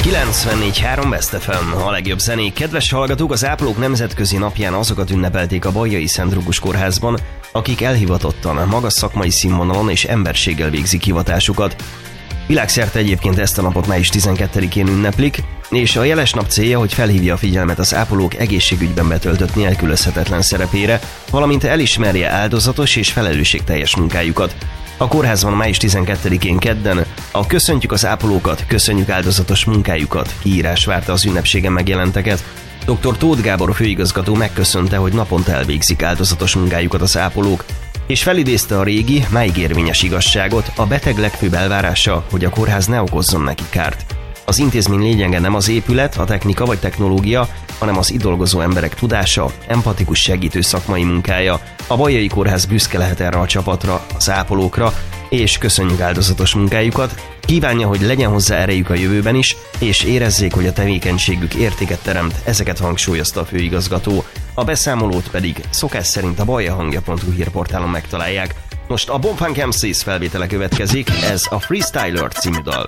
94.3 Best FM, a legjobb zenék. Kedves hallgatók, az Ápolók Nemzetközi Napján azokat ünnepelték a Baljai Szent Rókus Kórházban, akik elhivatottan, magas szakmai színvonalon és emberséggel végzik hivatásukat. Világszerte egyébként ezt a napot május 12-én ünneplik, és a jeles nap célja, hogy felhívja a figyelmet az ápolók egészségügyben betöltött nélkülözhetetlen szerepére, valamint elismerje áldozatos és felelősségteljes munkájukat. A kórházban május 12-én kedden a Köszöntjük az ápolókat, köszönjük áldozatos munkájukat kiírás várta az ünnepségen megjelenteket. Dr. Tóth Gábor főigazgató megköszönte, hogy naponta elvégzik áldozatos munkájukat az ápolók, és felidézte a régi, máig érvényes igazságot, a beteg legfőbb elvárása, hogy a kórház ne okozzon neki kárt. Az intézmény lényege nem az épület, a technika vagy technológia, hanem az itt dolgozó emberek tudása, empatikus segítő szakmai munkája. A Baljai Kórház büszke lehet erre a csapatra, az ápolókra, és köszönjük áldozatos munkájukat. Kívánja, hogy legyen hozzá erejük a jövőben is, és érezzék, hogy a tevékenységük értéket teremt, ezeket hangsúlyozta a főigazgató. A beszámolót pedig szokás szerint a baljahangja.hu hírportálon megtalálják. Most a Bomb Funk MCs felvétele következik, ez a Freestyler című dal.